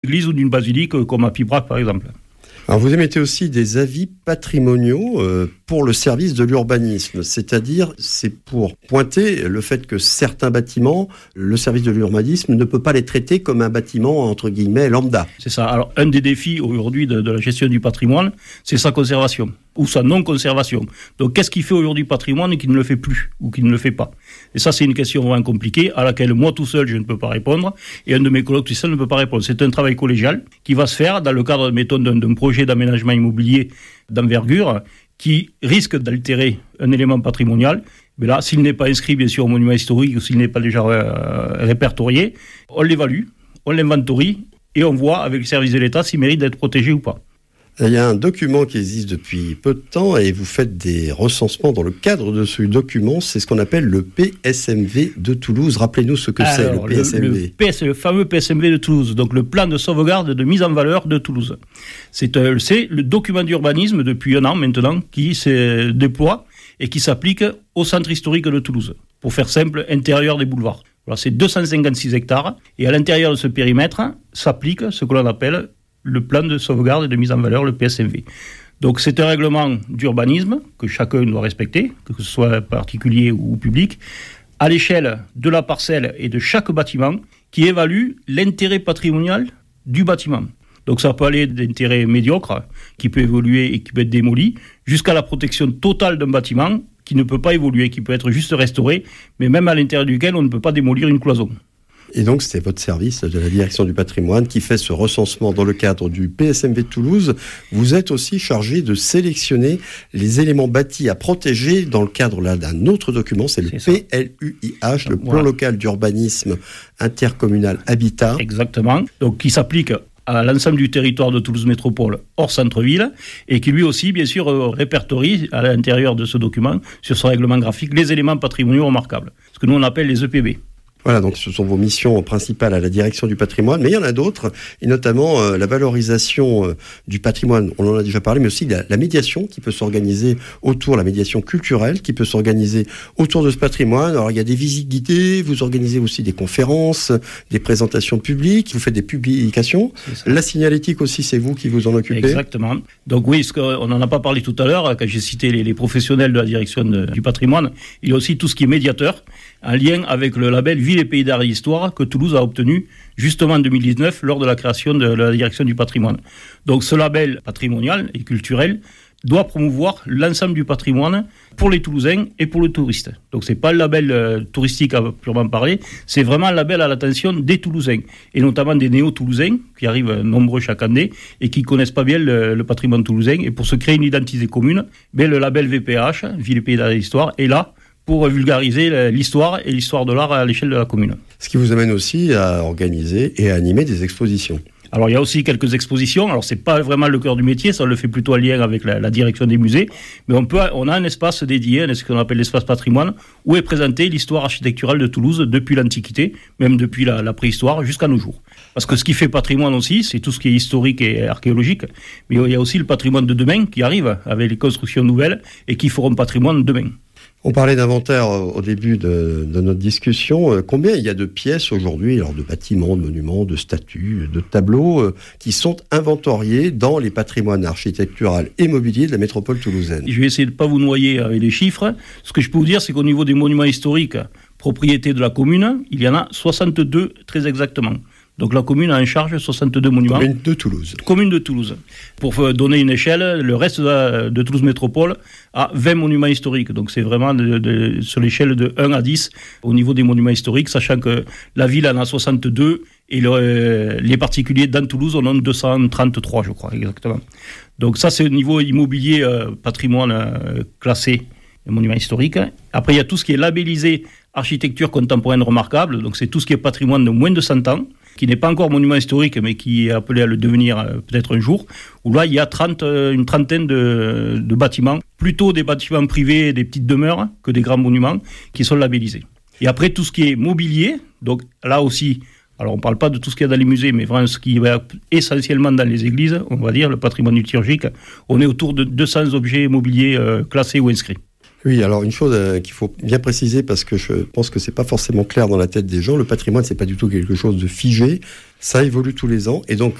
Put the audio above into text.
église ou d'une basilique comme à Pibrac par exemple. Alors vous émettez aussi des avis patrimoniaux pour le service de l'urbanisme, c'est-à-dire c'est pour pointer le fait que certains bâtiments, le service de l'urbanisme ne peut pas les traiter comme un bâtiment entre guillemets lambda. C'est ça. Alors un des défis aujourd'hui de la gestion du patrimoine, c'est sa conservation ou sa non-conservation. Donc qu'est-ce qui fait aujourd'hui le patrimoine et qui ne le fait plus ou qui ne le fait pas? Et ça c'est une question vraiment compliquée à laquelle moi tout seul je ne peux pas répondre et un de mes collègues tout seul ne peut pas répondre. C'est un travail collégial qui va se faire dans le cadre mettons, d'un projet d'aménagement immobilier d'envergure qui risque d'altérer un élément patrimonial. Mais là, s'il n'est pas inscrit bien sûr au monument historique ou s'il n'est pas déjà répertorié, on l'évalue, on l'inventorie et on voit avec le service de l'État s'il mérite d'être protégé ou pas. Il y a un document qui existe depuis peu de temps et vous faites des recensements dans le cadre de ce document. C'est ce qu'on appelle le PSMV de Toulouse. Rappelez-nous ce que c'est, le PSMV. Le fameux PSMV de Toulouse, donc le plan de sauvegarde de mise en valeur de Toulouse. C'est le document d'urbanisme depuis un an maintenant qui se déploie et qui s'applique au centre historique de Toulouse. Pour faire simple, intérieur des boulevards. Voilà, c'est 256 hectares et à l'intérieur de ce périmètre s'applique ce que l'on appelle le plan de sauvegarde et de mise en valeur, le PSMV. Donc c'est un règlement d'urbanisme que chacun doit respecter, que ce soit particulier ou public, à l'échelle de la parcelle et de chaque bâtiment, qui évalue l'intérêt patrimonial du bâtiment. Donc ça peut aller d'intérêt médiocre, qui peut évoluer et qui peut être démoli, jusqu'à la protection totale d'un bâtiment qui ne peut pas évoluer, qui peut être juste restauré, mais même à l'intérieur duquel on ne peut pas démolir une cloison. Et donc, c'est votre service de la direction du patrimoine qui fait ce recensement dans le cadre du PSMV de Toulouse. Vous êtes aussi chargé de sélectionner les éléments bâtis à protéger dans le cadre là, d'un autre document, c'est le PLUIH, le plan local d'urbanisme intercommunal habitat. Exactement, donc qui s'applique à l'ensemble du territoire de Toulouse Métropole hors centre-ville et qui lui aussi, bien sûr, répertorie à l'intérieur de ce document, sur son règlement graphique, les éléments patrimoniaux remarquables, ce que nous on appelle les EPB. Voilà, donc ce sont vos missions principales à la direction du patrimoine, mais il y en a d'autres, et notamment la valorisation du patrimoine, on en a déjà parlé, mais aussi la médiation qui peut s'organiser autour, la médiation culturelle qui peut s'organiser autour de ce patrimoine. Alors il y a des visites guidées, vous organisez aussi des conférences, des présentations publiques, vous faites des publications. La signalétique aussi, c'est vous qui vous en occupez. Exactement. Donc oui, on n'en a pas parlé tout à l'heure, quand j'ai cité les professionnels de la direction du patrimoine, il y a aussi tout ce qui est médiateur, en lien avec le label Ville et Pays d'Art et d'Histoire que Toulouse a obtenu justement en 2019 lors de la création de la direction du patrimoine. Donc ce label patrimonial et culturel doit promouvoir l'ensemble du patrimoine pour les Toulousains et pour le touriste. Donc c'est pas le label touristique à purement parler, c'est vraiment un label à l'attention des Toulousains et notamment des néo-Toulousains qui arrivent nombreux chaque année et qui connaissent pas bien le patrimoine toulousain et pour se créer une identité commune, le label VPH, Ville et Pays d'Art et d'Histoire, est là pour vulgariser l'histoire et l'histoire de l'art à l'échelle de la commune. Ce qui vous amène aussi à organiser et à animer des expositions. Alors il y a aussi quelques expositions, alors c'est pas vraiment le cœur du métier, ça on le fait plutôt en lien avec la direction des musées, mais on a un espace dédié, ce qu'on appelle l'espace patrimoine, où est présentée l'histoire architecturale de Toulouse depuis l'Antiquité, même depuis la préhistoire jusqu'à nos jours. Parce que ce qui fait patrimoine aussi, c'est tout ce qui est historique et archéologique, mais il y a aussi le patrimoine de demain qui arrive avec les constructions nouvelles et qui feront patrimoine demain. On parlait d'inventaire au début de notre discussion. Combien il y a de pièces aujourd'hui, alors de bâtiments, de monuments, de statues, de tableaux, qui sont inventoriés dans les patrimoines architectural et mobilier de la métropole toulousaine? Je vais essayer de ne pas vous noyer avec les chiffres. Ce que je peux vous dire, c'est qu'au niveau des monuments historiques, propriété de la commune, il y en a 62 très exactement. Donc la commune a en charge 62 monuments. Commune de Toulouse. Commune de Toulouse. Pour donner une échelle, le reste de Toulouse Métropole a 20 monuments historiques. Donc c'est vraiment sur l'échelle de 1 à 10 au niveau des monuments historiques, sachant que la ville en a 62 et les particuliers dans Toulouse en ont 233, je crois, exactement. Donc ça, c'est au niveau immobilier, patrimoine classé, monuments historiques. Après, il y a tout ce qui est labellisé architecture contemporaine remarquable. Donc c'est tout ce qui est patrimoine de moins de 100 ans, qui n'est pas encore monument historique, mais qui est appelé à le devenir peut-être un jour, où là, il y a une trentaine de bâtiments, plutôt des bâtiments privés, des petites demeures, que des grands monuments, qui sont labellisés. Et après, tout ce qui est mobilier, donc là aussi, alors on ne parle pas de tout ce qu'il y a dans les musées, mais vraiment ce qui va essentiellement dans les églises, on va dire, le patrimoine liturgique, on est autour de 200 objets mobiliers classés ou inscrits. Oui, alors une chose qu'il faut bien préciser, parce que je pense que c'est pas forcément clair dans la tête des gens, le patrimoine, c'est pas du tout quelque chose de figé, ça évolue tous les ans, et donc